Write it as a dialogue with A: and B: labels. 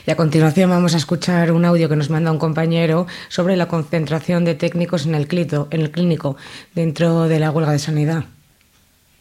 A: Y a continuación vamos a escuchar un audio que nos manda un compañero sobre la concentración de técnicos en el clínico dentro de la huelga de sanidad.